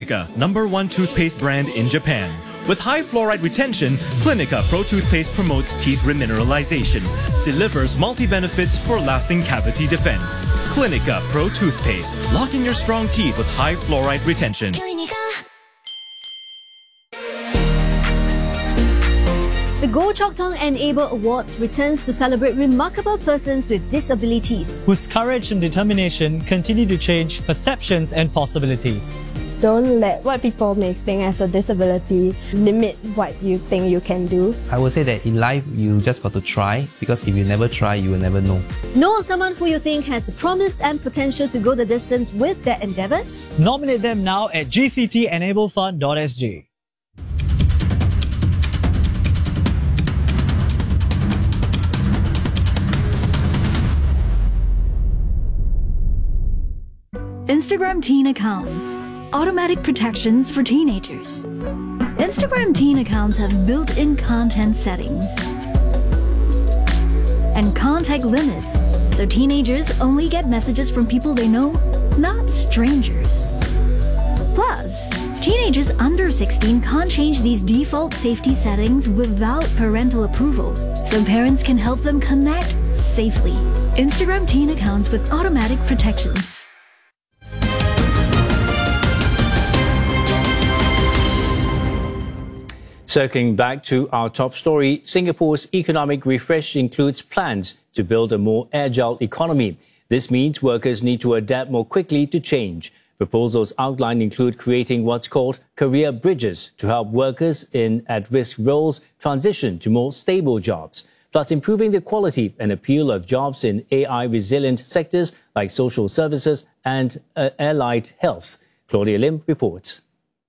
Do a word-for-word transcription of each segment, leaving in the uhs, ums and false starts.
Clinica, number one toothpaste brand in Japan. With high fluoride retention, Clinica Pro Toothpaste promotes teeth remineralization, delivers multi-benefits for lasting cavity defense. Clinica Pro Toothpaste. Lock in your strong teeth with high fluoride retention. The Go Chok Tong Enable Awards returns to celebrate remarkable persons with disabilities, whose courage and determination continue to change perceptions and possibilities. Don't let what people may think as a disability limit what you think you can do. I would say that in life, you just got to try, because if you never try, you will never know. Know someone who you think has the promise and potential to go the distance with their endeavours? Nominate them now at g c t enable fund dot s g. Instagram Teen Account. Automatic protections for teenagers. Instagram Teen accounts have built-in content settings and contact limits, so teenagers only get messages from people they know, not strangers. Plus, teenagers under sixteen can't change these default safety settings without parental approval, so parents can help them connect safely. Instagram Teen accounts with automatic protections. Circling back to our top story, Singapore's economic refresh includes plans to build a more agile economy. This means workers need to adapt more quickly to change. Proposals outlined include creating what's called career bridges to help workers in at-risk roles transition to more stable jobs, plus improving the quality and appeal of jobs in A I-resilient sectors like social services and uh, allied health. Claudia Lim reports.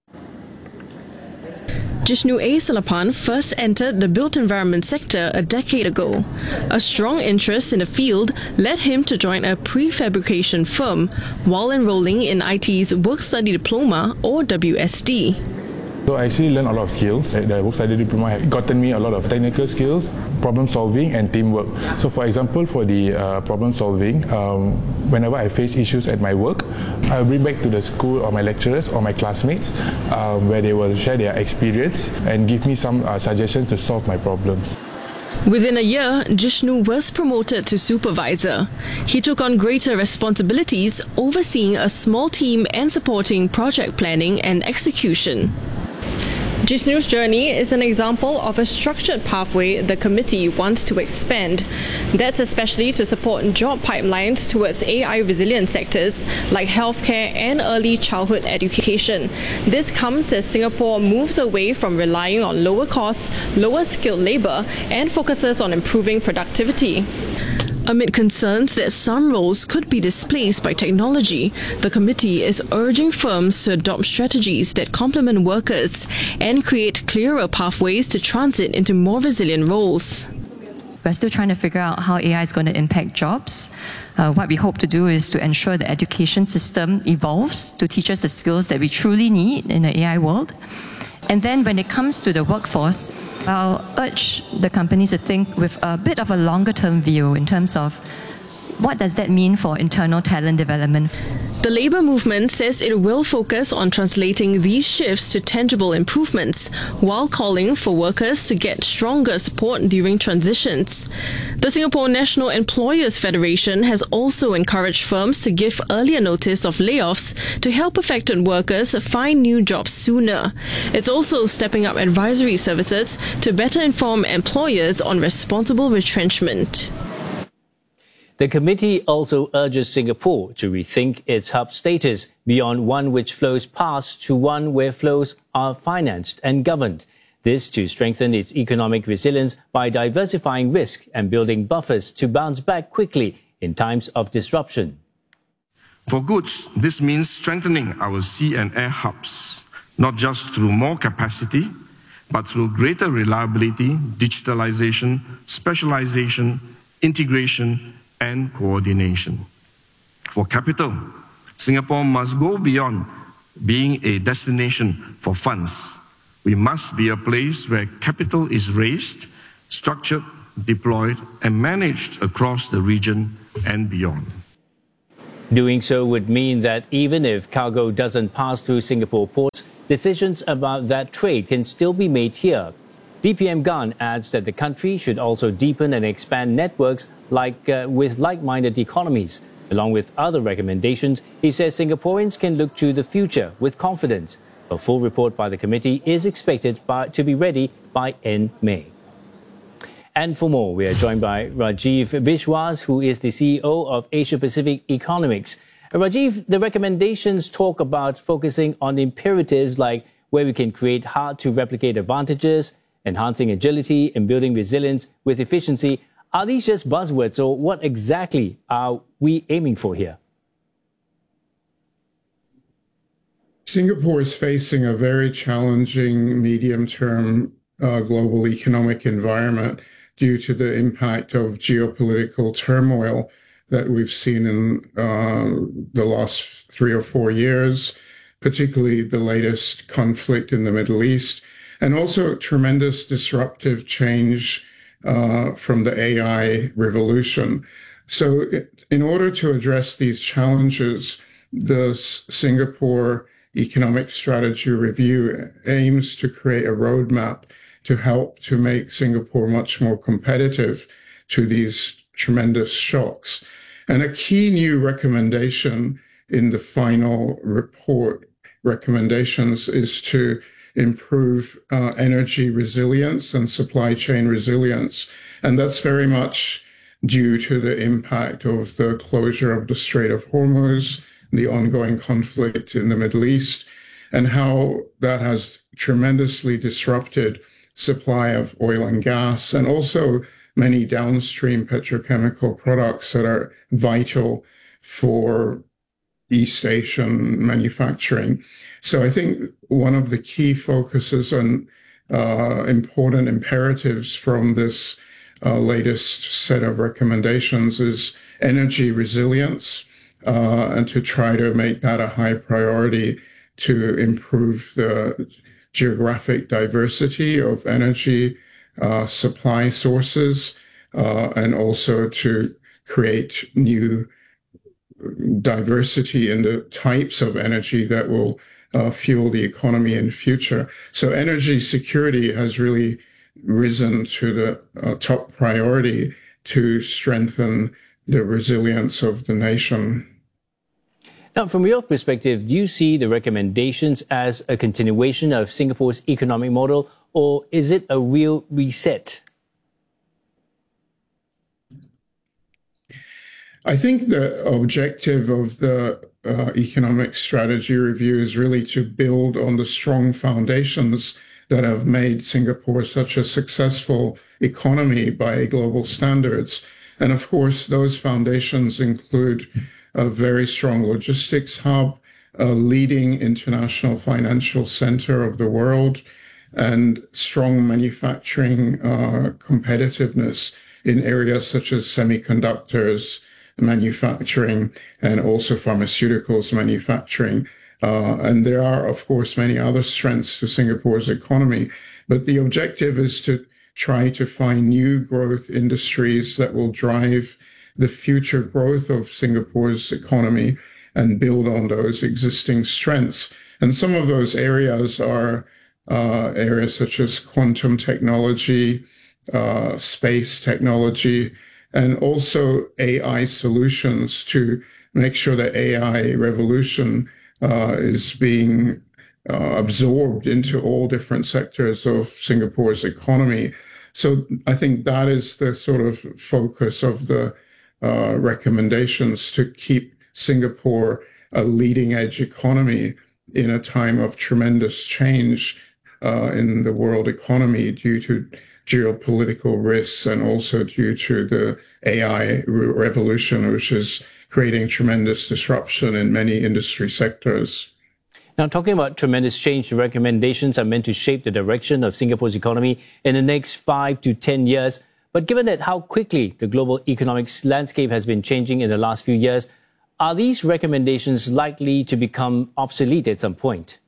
Jishnu A. Selapan first entered the built environment sector a decade ago. A strong interest in the field led him to join a prefabrication firm while enrolling in I T's Work Study Diploma or W S D. So I actually learned a lot of skills. The Work Study Diploma has gotten me a lot of technical skills, problem solving and teamwork. So for example, for the uh, problem solving, um, whenever I face issues at my work, I'll bring back to the school or my lecturers or my classmates um, where they will share their experience and give me some uh, suggestions to solve my problems. Within a year, Jishnu was promoted to supervisor. He took on greater responsibilities, overseeing a small team and supporting project planning and execution. Jishnu's journey is an example of a structured pathway the committee wants to expand. That's especially to support job pipelines towards A I-resilient sectors like healthcare and early childhood education. This comes as Singapore moves away from relying on lower costs, lower skilled labour and focuses on improving productivity. Amid concerns that some roles could be displaced by technology, the committee is urging firms to adopt strategies that complement workers and create clearer pathways to transit into more resilient roles. We're still trying to figure out how A I is going to impact jobs. Uh, what we hope to do is to ensure the education system evolves to teach us the skills that we truly need in the A I world. And then when it comes to the workforce, I'll urge the companies to think with a bit of a longer term view in terms of what does that mean for internal talent development. The labour movement says it will focus on translating these shifts to tangible improvements while calling for workers to get stronger support during transitions. The Singapore National Employers Federation has also encouraged firms to give earlier notice of layoffs to help affected workers find new jobs sooner. It's also stepping up advisory services to better inform employers on responsible retrenchment. The committee also urges Singapore to rethink its hub status beyond one which flows past to one where flows are financed and governed. This to strengthen its economic resilience by diversifying risk and building buffers to bounce back quickly in times of disruption. For goods, this means strengthening our sea and air hubs, not just through more capacity, but through greater reliability, digitalization, specialization, integration, and coordination. For capital, Singapore must go beyond being a destination for funds. We must be a place where capital is raised, structured, deployed, and managed across the region and beyond. Doing so would mean that even if cargo doesn't pass through Singapore ports, decisions about that trade can still be made here. D P M Gan adds that the country should also deepen and expand networks like uh, with like-minded economies. Along with other recommendations, he says Singaporeans can look to the future with confidence. A full report by the committee is expected by, to be ready by end May. And for more, we are joined by Rajiv Biswas, who is the C E O of Asia Pacific Economics. Uh, Rajiv, the recommendations talk about focusing on imperatives like where we can create hard-to-replicate advantages, enhancing agility, and building resilience with efficiency. Are these just buzzwords, or what exactly are we aiming for here? Singapore is facing a very challenging medium-term uh, global economic environment due to the impact of geopolitical turmoil that we've seen in uh, the last three or four years, particularly the latest conflict in the Middle East, and also tremendous disruptive change uh, from the A I revolution. So it, in order to address these challenges, the S- Singapore Economic Strategy Review aims to create a roadmap to help to make Singapore much more competitive to these tremendous shocks. And a key new recommendation in the final report recommendations is to improve uh, energy resilience and supply chain resilience. And that's very much due to the impact of the closure of the Strait of Hormuz, the ongoing conflict in the Middle East, and how that has tremendously disrupted supply of oil and gas, and also many downstream petrochemical products that are vital for East Asian manufacturing. So I think one of the key focuses on uh, important imperatives from this uh, latest set of recommendations is energy resilience, uh, and to try to make that a high priority to improve the geographic diversity of energy uh, supply sources, uh, and also to create new diversity in the types of energy that will uh, fuel the economy in the future. So energy security has really risen to the uh, top priority to strengthen the resilience of the nation. Now, from your perspective, do you see the recommendations as a continuation of Singapore's economic model, or is it a real reset? I think the objective of the uh, Economic Strategy Review is really to build on the strong foundations that have made Singapore such a successful economy by global standards. And of course, those foundations include a very strong logistics hub, a leading international financial center of the world, and strong manufacturing uh, competitiveness in areas such as semiconductors manufacturing and also pharmaceuticals manufacturing. Uh, and there are, of course, many other strengths to Singapore's economy. But the objective is to try to find new growth industries that will drive the future growth of Singapore's economy and build on those existing strengths. And some of those areas are uh, areas such as quantum technology, uh, space technology, and also A I solutions to make sure that A I revolution uh, is being uh, absorbed into all different sectors of Singapore's economy. So I think that is the sort of focus of the uh, recommendations, to keep Singapore a leading edge economy in a time of tremendous change uh, in the world economy due to geopolitical risks and also due to the A I revolution, which is creating tremendous disruption in many industry sectors. Now, talking about tremendous change, the recommendations are meant to shape the direction of Singapore's economy in the next five to ten years. But given that how quickly the global economic landscape has been changing in the last few years, are these recommendations likely to become obsolete at some point?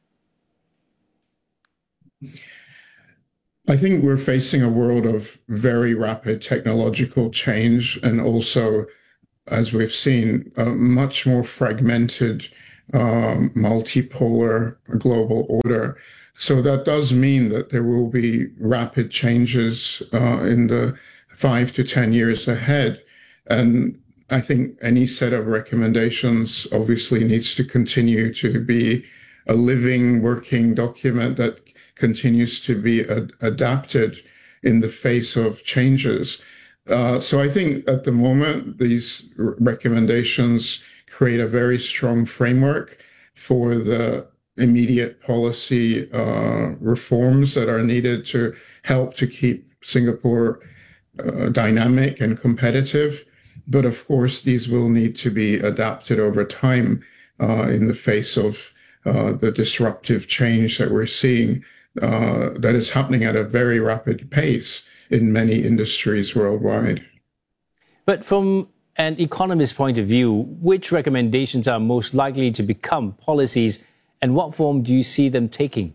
I think we're facing a world of very rapid technological change and also, as we've seen, a much more fragmented um, multipolar global order. So that does mean that there will be rapid changes uh, in the five to ten years ahead. And I think any set of recommendations obviously needs to continue to be a living, working document that continues to be ad- adapted in the face of changes. Uh, so I think at the moment, these r- recommendations create a very strong framework for the immediate policy uh, reforms that are needed to help to keep Singapore uh, dynamic and competitive. But of course, these will need to be adapted over time uh, in the face of uh, the disruptive change that we're seeing uh, that is happening at a very rapid pace in many industries worldwide. But from an economist's point of view, which recommendations are most likely to become policies, and what form do you see them taking?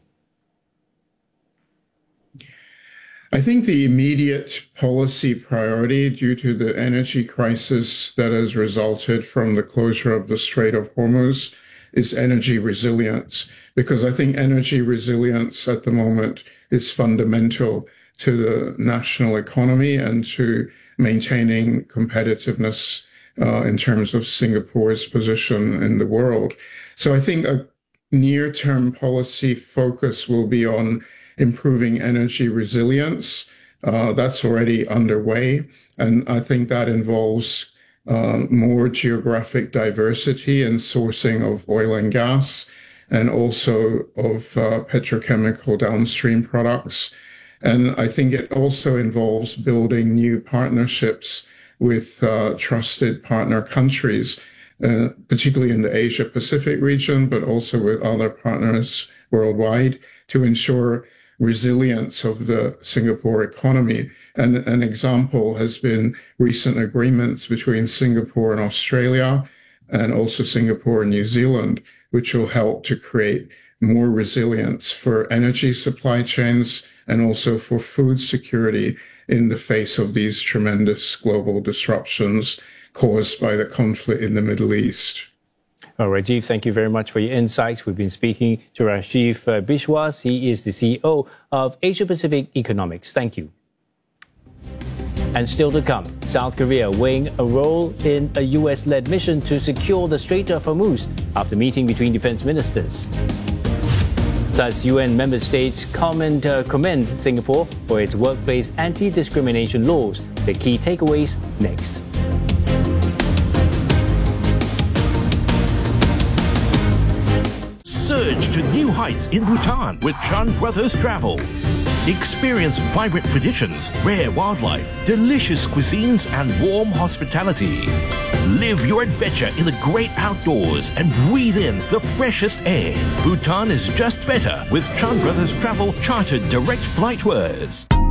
I think the immediate policy priority due to the energy crisis that has resulted from the closure of the Strait of Hormuz is energy resilience, because I think energy resilience at the moment is fundamental to the national economy and to maintaining competitiveness uh, in terms of Singapore's position in the world. So I think a near-term policy focus will be on improving energy resilience. Uh, that's already underway. And I think that involves uh, more geographic diversity and sourcing of oil and gas, and also of uh, petrochemical downstream products. And I think it also involves building new partnerships with uh, trusted partner countries, uh, particularly in the Asia-Pacific region, but also with other partners worldwide, to ensure resilience of the Singapore economy. And an example has been recent agreements between Singapore and Australia, and also Singapore and New Zealand, which will help to create more resilience for energy supply chains and also for food security in the face of these tremendous global disruptions caused by the conflict in the Middle East. Well, Rajiv, thank you very much for your insights. We've been speaking to Rajiv uh, Biswas. He is the C E O of Asia Pacific Economics. Thank you. And still to come, South Korea weighing a role in a U S-led mission to secure the Strait of Hormuz after meeting between defense ministers. Plus, U N member states comment, uh, commend Singapore for its workplace anti-discrimination laws. The key takeaways next. Surge to new heights in Bhutan with Chan Brothers Travel. Experience vibrant traditions, rare wildlife, delicious cuisines, and warm hospitality. Live your adventure in the great outdoors and breathe in the freshest air. Bhutan is just better with Chan Brothers Travel chartered direct flight tours.